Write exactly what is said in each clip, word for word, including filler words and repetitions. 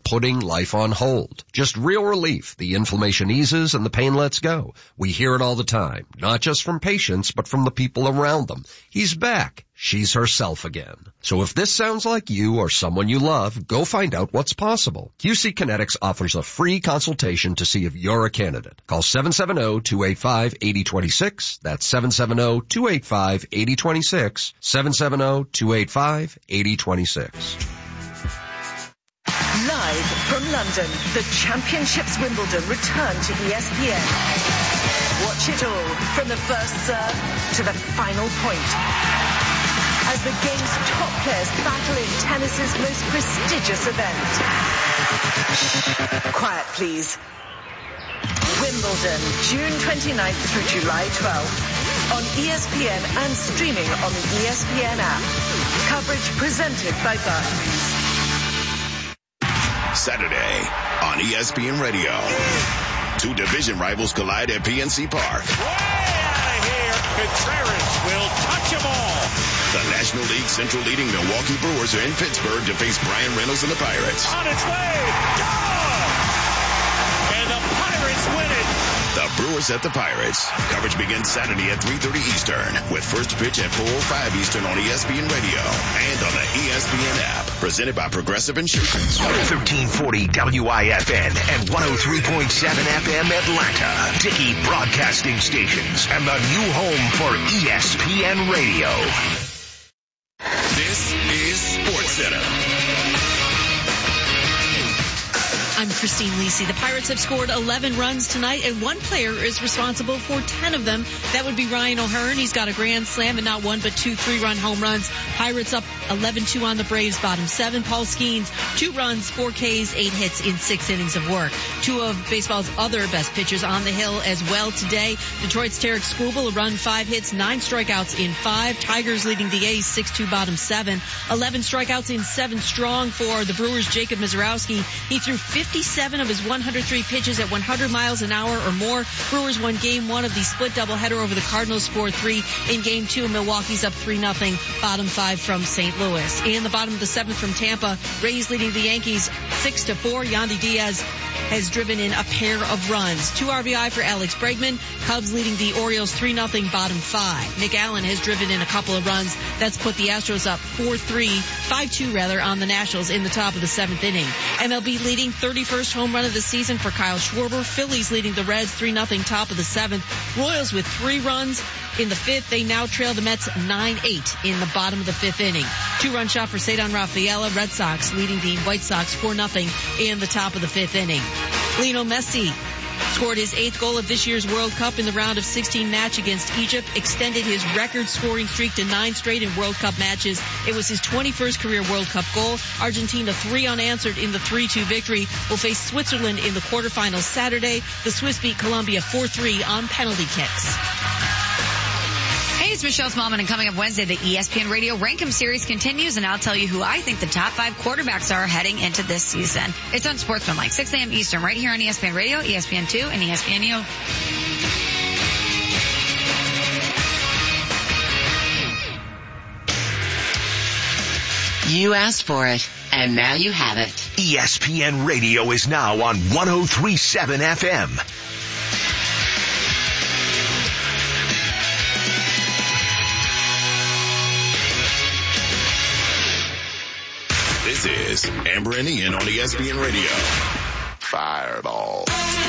putting life on hold. Just real relief. The inflammation eases and the pain lets go. We hear it all the time, not just from patients, but from the people around them. He's back. She's herself again. So if this sounds like you or someone you love, go find out what's possible. Q C Kinetics offers a free consultation to see if you're a candidate. Call seven seven zero, two eight five, eight zero two six. That's seven seven zero, two eight five, eight zero two six. seven seven zero, two eight five, eight zero two six. Live from London, the Championships Wimbledon return to E S P N. Watch it all from the first serve to the final point, as the game's top players battle in tennis's most prestigious event. Quiet, please. Wimbledon, June twenty-ninth through July twelfth. On E S P N and streaming on the E S P N app. Coverage presented by Barclays. Saturday on E S P N Radio. Two division rivals collide at P N C Park. Way out of here. Contreras will touch them all. The National League Central leading Milwaukee Brewers are in Pittsburgh to face Brian Reynolds and the Pirates. On its way. Gone. And the Pirates win it. The Brewers at the Pirates. Coverage begins Saturday at three thirty Eastern with first pitch at four oh five Eastern on E S P N Radio and on the E S P N app. Presented by Progressive Insurance. thirteen forty W I F N and one oh three point seven F M Atlanta. Dickey Broadcasting Stations and the new home for E S P N Radio. This is SportsCenter. I'm Christine Lisi. The Pirates have scored eleven runs tonight, and one player is responsible for ten of them. That would be Ryan O'Hearn. He's got a grand slam and not one but two three-run home runs. Pirates up eleven two on the Braves, bottom seven. Paul Skeens, two runs, four Ks, eight hits in six innings of work. Two of baseball's other best pitchers on the hill as well today. Detroit's Tarek Skubal, a run, five hits, nine strikeouts in five. Tigers leading the A's six two, bottom seven. eleven strikeouts in seven strong for the Brewers' Jacob Mizorowski. He threw fifty-seven of his one hundred three pitches at one hundred miles an hour or more. Brewers won game one of the split doubleheader over the Cardinals four three. In game two, Milwaukee's up three nothing, bottom five from Saint Louis. And the bottom of the seventh from Tampa, Rays leading the Yankees six to four. Yandy Diaz has driven in a pair of runs. Two R B I for Alex Bregman. Cubs leading the Orioles three nothing, bottom five. Nick Allen has driven in a couple of runs. That's put the Astros up four three, five two rather, on the Nationals in the top of the seventh inning. M L B leading thirty-first home run of the season for Kyle Schwarber. Phillies leading the Reds three nothing, top of the seventh. Royals with three runs in the fifth. They now trail the Mets nine eight in the bottom of the fifth inning. Two-run shot for Cedar Rafaela. Red Sox leading the White Sox four nothing in the top of the fifth inning. Lionel Messi scored his eighth goal of this year's World Cup in the round of sixteen match against Egypt, extended his record scoring streak to nine straight in World Cup matches. It was his twenty-first career World Cup goal. Argentina, three unanswered in the three two victory, will face Switzerland in the quarterfinals Saturday. The Swiss beat Colombia four three on penalty kicks. Hey, it's Michelle Smallman, and coming up Wednesday, the E S P N Radio Rankum Series continues, and I'll tell you who I think the top five quarterbacks are heading into this season. It's on Sportsmanlike, six a.m. Eastern, right here on E S P N Radio, E S P N two, and E S P N U. You asked for it, and now you have it. E S P N Radio is now on one oh three point seven F M. This is Amber and Ian on E S P N Radio. Fireball.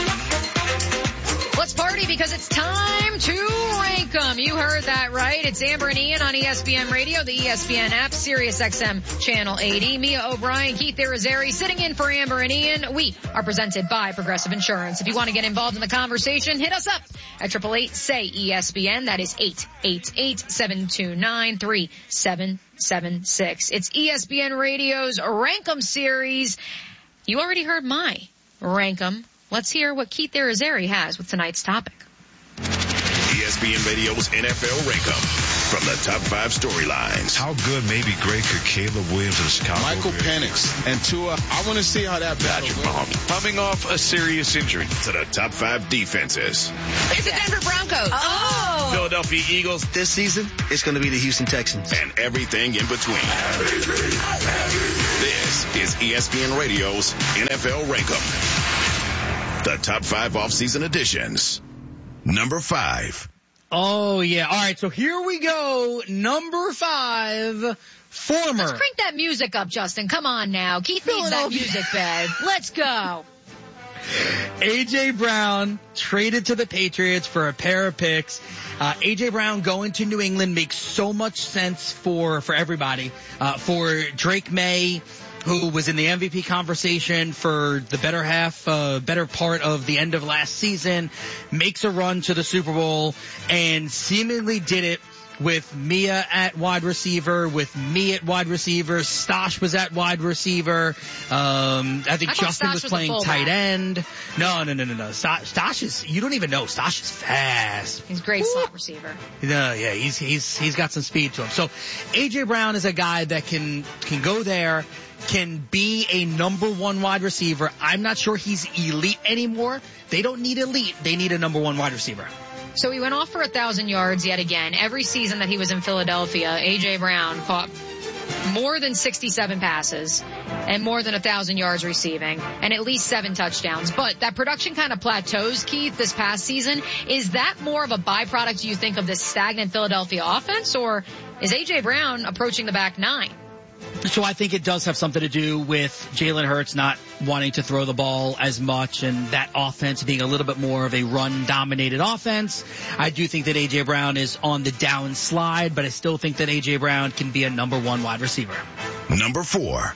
Let's party because it's time to rank 'em. You heard that right. It's Amber and Ian on E S P N Radio, the E S P N app, Sirius X M Channel eighty. Mia O'Brien, Keith Irizarry sitting in for Amber and Ian. We are presented by Progressive Insurance. If you want to get involved in the conversation, hit us up at eight eight eight, S A Y, E S P N. That is eight eight eight, seven two nine, three seven seven six. It's E S P N Radio's Rank 'em series. You already heard my Rank 'em. Let's hear what Keith Irizarry has with tonight's topic. E S P N Radio's N F L Rank 'em from the top five storylines. How good, maybe great, could Caleb Williams and Chicago Michael Penix and Tua. I want to see how that Patrick Mahomes coming off a serious injury. To the top five defenses. It's the Denver Broncos. Oh! Philadelphia Eagles. This season, it's going to be the Houston Texans. And everything in between. This This is E S P N Radio's N F L Rankem. The top five off-season editions. Number five. Oh, yeah. All right, so here we go. Number five, former. Let's crank that music up, Justin. Come on now. Keith needs that music bed. Let's go. A J. Brown traded to the Patriots for a pair of picks. Uh, A J. Brown going to New England makes so much sense for, for everybody. Uh, for Drake May, who was in the M V P conversation for the better half, uh, better part of the end of last season, makes a run to the Super Bowl and seemingly did it with Mia at wide receiver, with me at wide receiver. Stosh was at wide receiver. Um, I think I Justin Stosh was playing was tight end. No, no, no, no, no. Stosh is, you don't even know. Stosh is fast. He's a great Woo. slot receiver. No, yeah, he's, he's, he's got some speed to him. So A J. Brown is a guy that can, can go there, can be a number one wide receiver. I'm not sure he's elite anymore. They don't need elite. They need a number one wide receiver. So he went off for a thousand yards yet again. Every season that he was in Philadelphia, A J. Brown caught more than sixty-seven passes and more than a thousand yards receiving and at least seven touchdowns. But that production kind of plateaus, Keith, this past season. Is that more of a byproduct, do you think, of this stagnant Philadelphia offense, or is A J. Brown approaching the back nine? So I think it does have something to do with Jalen Hurts not wanting to throw the ball as much and that offense being a little bit more of a run-dominated offense. I do think that A J. Brown is on the downslide, but I still think that A J. Brown can be a number one wide receiver. Number four.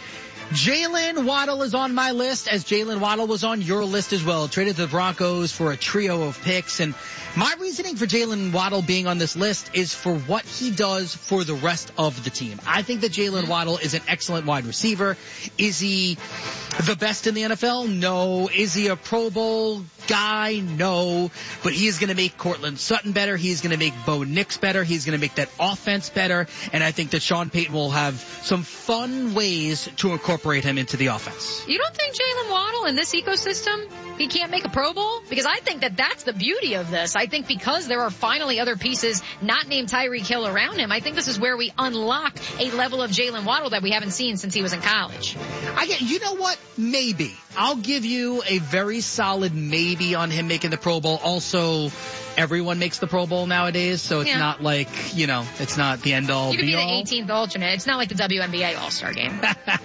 Jalen Waddle is on my list, as Jalen Waddle was on your list as well. Traded to the Broncos for a trio of picks. And my reasoning for Jalen Waddle being on this list is for what he does for the rest of the team. I think that Jalen Waddle is an excellent wide receiver. Is he the best in the N F L? No. Is he a Pro Bowl guy? No. But he's going to make Cortland Sutton better. He's going to make Bo Nix better. He's going to make that offense better. And I think that Sean Payton will have some fun ways to incorporate him into the offense. You don't think Jalen Waddle in this ecosystem, he can't make a Pro Bowl? Because I think that that's the beauty of this. I think because there are finally other pieces not named Tyreek Hill around him, I think this is where we unlock a level of Jalen Waddle that we haven't seen since he was in college. I get, you know what? Maybe. I'll give you a very solid maybe on him making the Pro Bowl. Also, everyone makes the Pro Bowl nowadays, so it's yeah. not like, you know, it's not the end all be all. You could be all. the eighteenth alternate. It's not like the W N B A All-Star game.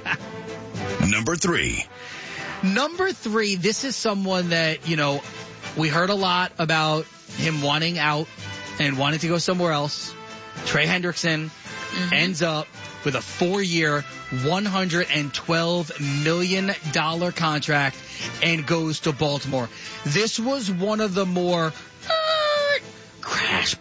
Number three. Number three, this is someone that, you know, we heard a lot about him wanting out and wanting to go somewhere else. Trey Hendrickson mm-hmm. ends up with a four-year, one hundred twelve million dollars contract and goes to Baltimore. This was one of the more uh, crash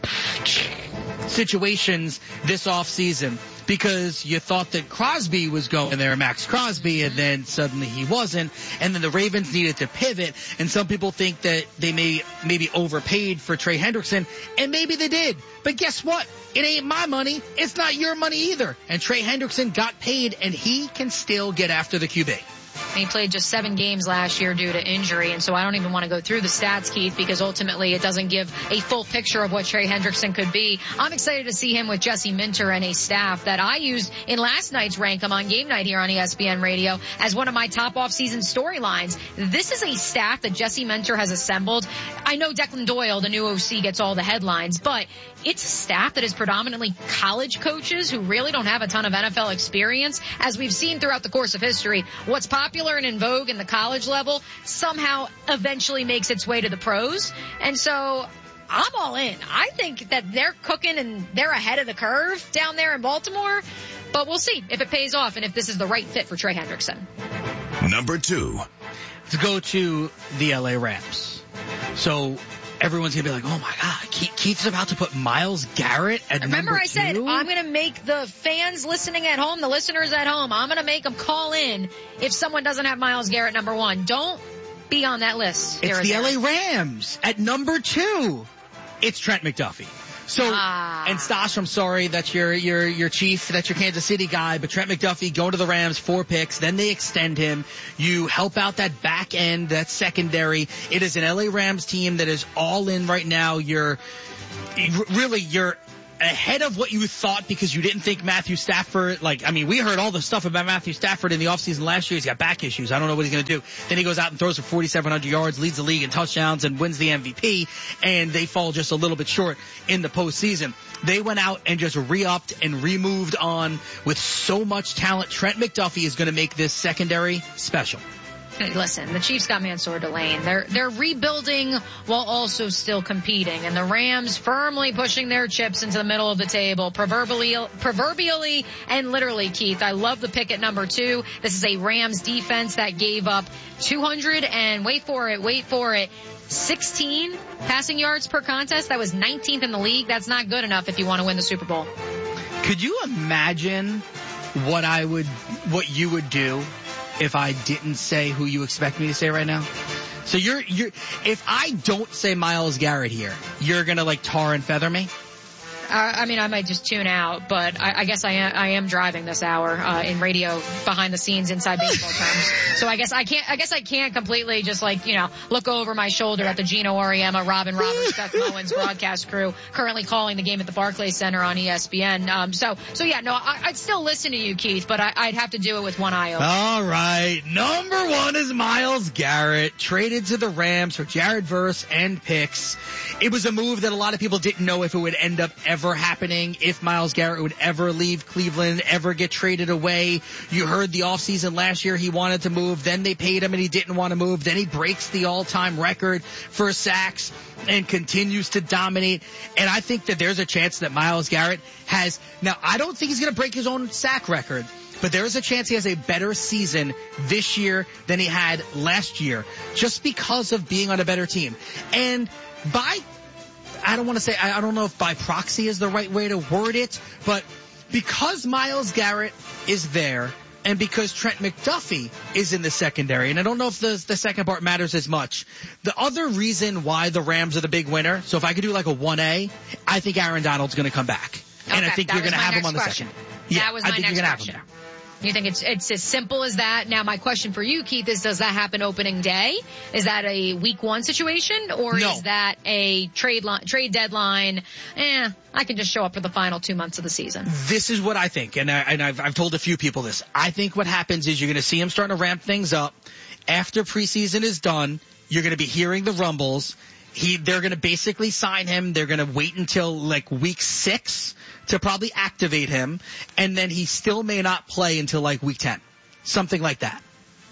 situations this offseason, because you thought that Crosby was going there, Max Crosby, and then suddenly he wasn't, and then the Ravens needed to pivot, and some people think that they may maybe overpaid for Trey Hendrickson, and maybe they did. But guess what? It ain't my money. It's not your money either. And Trey Hendrickson got paid, and he can still get after the Q B. He played just seven games last year due to injury, and so I don't even want to go through the stats, Keith, because ultimately it doesn't give a full picture of what Trey Hendrickson could be. I'm excited to see him with Jesse Minter and a staff that I used in last night's Rankem on Game Night here on E S P N Radio as one of my top off-season storylines. This is a staff that Jesse Minter has assembled. I know Declan Doyle, the new O C, gets all the headlines, but it's a staff that is predominantly college coaches who really don't have a ton of N F L experience. As we've seen throughout the course of history, what's popular and in vogue in the college level somehow eventually makes its way to the pros. And so I'm all in. I think that they're cooking and they're ahead of the curve down there in Baltimore. But we'll see if it pays off and if this is the right fit for Trey Hendrickson. Number two. To go to the L A Rams. So everyone's going to be like, oh, my God, Keith's about to put Myles Garrett at Remember number I said, two? I'm going to make the fans listening at home, the listeners at home, I'm going to make them call in if someone doesn't have Myles Garrett number one. Don't be on that list. It's Arizona. the L A Rams at number two. It's Trent McDuffie. So, ah. and Stosh, I'm sorry, that's your, your, your chief, that's your Kansas City guy, but Trent McDuffie going to the Rams, four picks, then they extend him. You help out that back end, that secondary. It is an L A Rams team that is all in right now. You're, really, you're ahead of what you thought because you didn't think Matthew Stafford, like, I mean, we heard all the stuff about Matthew Stafford in the offseason last year. He's got back issues. I don't know what he's going to do. Then he goes out and throws for forty-seven hundred yards, leads the league in touchdowns, and wins the M V P, and they fall just a little bit short in the postseason. They went out and just re-upped and removed on with so much talent. Trent McDuffie is going to make this secondary special. Listen, the Chiefs got Mansour Delane. They're they're rebuilding while also still competing, and the Rams firmly pushing their chips into the middle of the table, proverbially, proverbially and literally. Keith, I love the pick at number two. This is a Rams defense that gave up two hundred and wait for it, wait for it. sixteen passing yards per contest. That was nineteenth in the league. That's not good enough if you want to win the Super Bowl. Could you imagine what I would, what you would do if I didn't say who you expect me to say right now? So you're, you're, if I don't say Myles Garrett here, you're gonna like tar and feather me? Uh, I mean, I might just tune out, but I, I guess I am, I am driving this hour uh, in radio behind the scenes inside baseball terms. So I guess I can't. I guess I can't completely just like you know look over my shoulder at the Gino Auriemma, Robin Roberts, Beth Mowins broadcast crew currently calling the game at the Barclays Center on E S P N. Um, so so yeah, no, I, I'd still listen to you, Keith, but I, I'd have to do it with one eye open. All right, number one is Myles Garrett, traded to the Rams for Jared Verse and picks. It was a move that a lot of people didn't know if it would end up ever happening, if Myles Garrett would ever leave Cleveland, ever get traded away. You heard the offseason last year he wanted to move, then they paid him and he didn't want to move, then he breaks the all-time record for sacks and continues to dominate. And I think that there's a chance that Myles Garrett has, now I don't think he's going to break his own sack record, but there is a chance he has a better season this year than he had last year, just because of being on a better team. And by, I don't want to say, I don't know if by proxy is the right way to word it, but because Myles Garrett is there and because Trent McDuffie is in the secondary, and I don't know if the, the second part matters as much, the other reason why the Rams are the big winner, so if I could do like a one A, I think Aaron Donald's going to come back. Okay, and I think you're going to have him on the question. second. Yeah, that was I my think next you're gonna question. Have him there. You think it's it's as simple as that? Now, my question for you, Keith, is does that happen opening day? Is that a week one situation, or no. is that a trade line, trade deadline? Eh, I can just show up for the final two months of the season. This is what I think, and, I, and I've, I've told a few people this. I think what happens is you're going to see him starting to ramp things up. After preseason is done, you're going to be hearing the rumbles. He, they're going to basically sign him. They're going to wait until like week six to probably activate him, and then he still may not play until like week ten, something like that.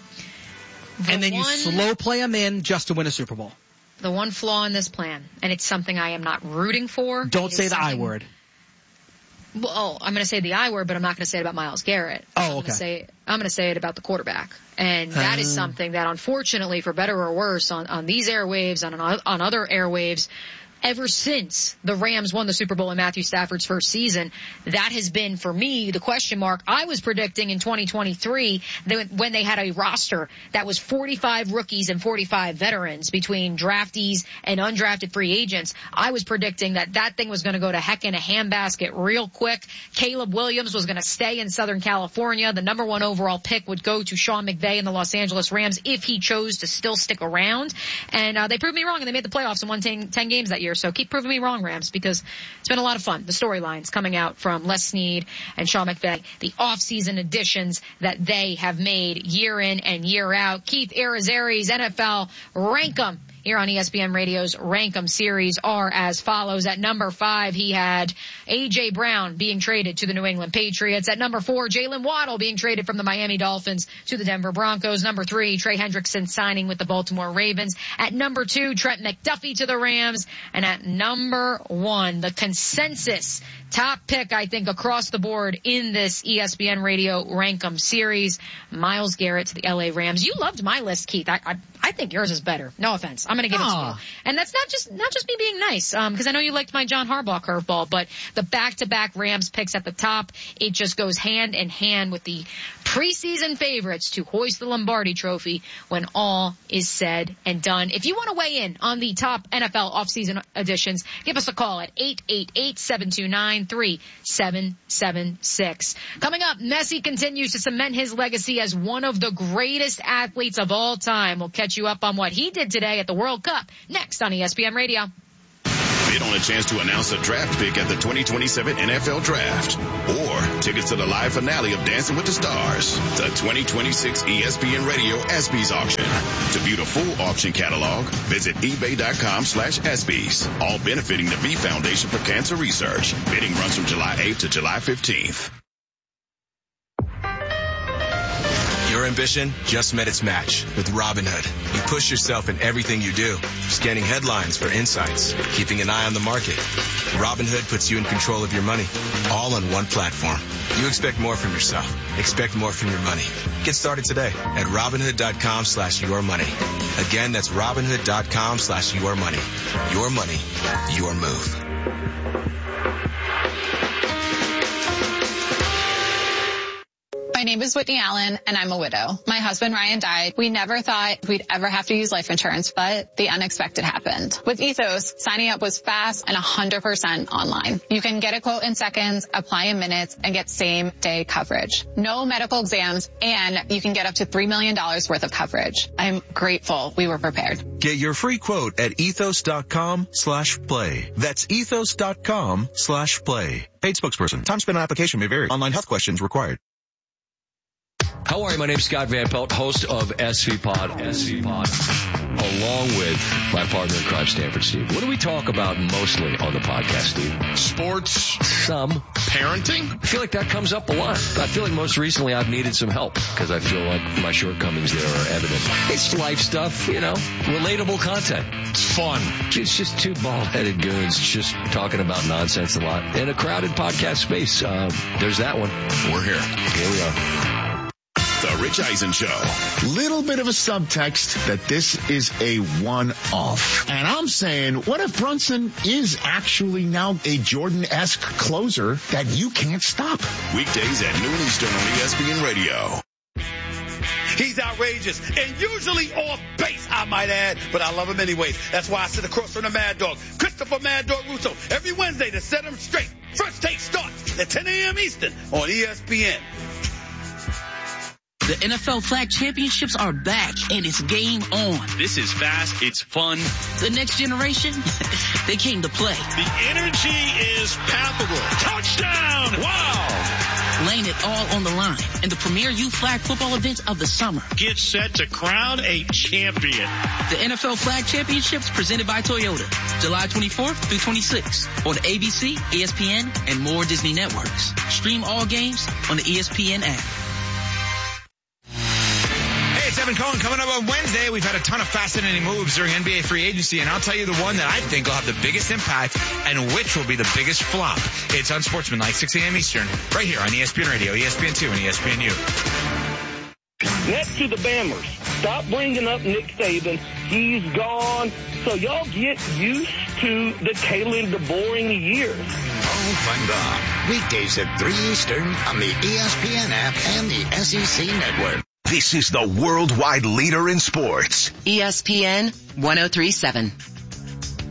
The and then one, you slow play him in just to win a Super Bowl. The one flaw in this plan, and it's something I am not rooting for. Don't say the I word. Well, oh, I'm going to say the I word, but I'm not going to say it about Myles Garrett. Oh, I'm okay. Gonna say, I'm going to say it about the quarterback. And that um. is something that, unfortunately, for better or worse, on, on these airwaves, on, on other airwaves, ever since the Rams won the Super Bowl in Matthew Stafford's first season, that has been, for me, the question mark. I was predicting in twenty twenty-three that when they had a roster that was forty-five rookies and forty-five veterans between draftees and undrafted free agents, I was predicting that that thing was going to go to heck in a handbasket real quick. Caleb Williams was going to stay in Southern California. The number one overall pick would go to Sean McVay and the Los Angeles Rams if he chose to still stick around. And uh, they proved me wrong, and they made the playoffs and won ten, ten games that year. So keep proving me wrong, Rams, because it's been a lot of fun. The storylines coming out from Les Snead and Sean McVay, the off-season additions that they have made year in and year out. Keith Irizarry's N F L Rank 'em here on E S P N Radio's Rank 'em series are as follows. At number five, he had A J. Brown being traded to the New England Patriots. At number four, Jalen Waddle being traded from the Miami Dolphins to the Denver Broncos. Number three, Trey Hendrickson signing with the Baltimore Ravens. At number two, Trent McDuffie to the Rams. And at number one, the consensus top pick, I think, across the board in this E S P N Radio Rank 'em series, Myles Garrett to the L A Rams. You loved my list, Keith. I, I, I think yours is better. No offense. I'm going to give Aww. it to you. And that's not just, not just me being nice, um, because I know you liked my John Harbaugh curveball, but the back-to-back Rams picks at the top, it just goes hand in hand with the preseason favorites to hoist the Lombardi Trophy when all is said and done. If you want to weigh in on the top N F L offseason editions, give us a call at eight eight eight, seven two nine, three seven seven six. Coming up, Messi continues to cement his legacy as one of the greatest athletes of all time. We'll catch you up on what he did today at the World Cup next on E S P N Radio. Bid on a chance to announce a draft pick at the twenty twenty-seven N F L Draft. Or tickets to the live finale of Dancing with the Stars. The twenty twenty-six E S P N Radio ESPYs auction. To view the full auction catalog, visit ebay.com slash ESPYs. All benefiting the V Foundation for Cancer Research. Bidding runs from July eighth to July fifteenth. Your ambition just met its match with Robinhood. You push yourself in everything you do, scanning headlines for insights, keeping an eye on the market. Robinhood puts you in control of your money, all on one platform. You expect more from yourself. Expect more from your money. Get started today at Robinhood.com slash your money. Again, that's Robinhood.com slash your money. Your money, your move. My name is Whitney Allen, and I'm a widow. My husband, Ryan, died. We never thought we'd ever have to use life insurance, but the unexpected happened. With Ethos, signing up was fast and one hundred percent online. You can get a quote in seconds, apply in minutes, and get same-day coverage. No medical exams, and you can get up to three million dollars worth of coverage. I'm grateful we were prepared. Get your free quote at ethos.com slash play. That's ethos.com slash play. Paid spokesperson. Time spent on application may vary. Online health questions required. How are you? My name's Scott Van Pelt, host of S V Pod, S V Pod, along with my partner in crime, Stanford Steve. What do we talk about mostly on the podcast, Steve? Sports. Some. Parenting. I feel like that comes up a lot. I feel like most recently I've needed some help because I feel like my shortcomings there are evident. It's life stuff, you know, relatable content. It's fun. It's just two bald-headed goons just talking about nonsense a lot in a crowded podcast space. Uh, there's that one. We're here. Here we are. The Rich Eisen Show. Little bit of a subtext that this is a one-off. And I'm saying, what if Brunson is actually now a Jordan-esque closer that you can't stop? Weekdays at noon Eastern on E S P N Radio. He's outrageous and usually off base, I might add, but I love him anyways. That's why I sit across from the Mad Dog, Christopher Mad Dog Russo, every Wednesday to set him straight. First Take starts at ten a.m. Eastern on E S P N. The N F L Flag Championships are back, and it's game on. This is fast. It's fun. The next generation, they came to play. The energy is palpable. Touchdown! Wow! Laying it all on the line in the premier youth flag football event of the summer. Get set to crown a champion. The N F L Flag Championships presented by Toyota, July twenty-fourth through twenty-sixth on A B C, E S P N, and more Disney networks. Stream all games on the E S P N app. It's Evan Cohen coming up on Wednesday. We've had a ton of fascinating moves during N B A free agency, and I'll tell you the one that I think will have the biggest impact and which will be the biggest flop. It's Unsportsmanlike, six a.m. Eastern, right here on E S P N Radio, E S P N two, and E S P N U. Next to the Bammers, stop bringing up Nick Saban. He's gone. So y'all get used to the Kalen DeBoring years. Oh, fun dog. Weekdays at three Eastern on the E S P N app and the S E C network. This is the worldwide leader in sports. E S P N one oh three point seven.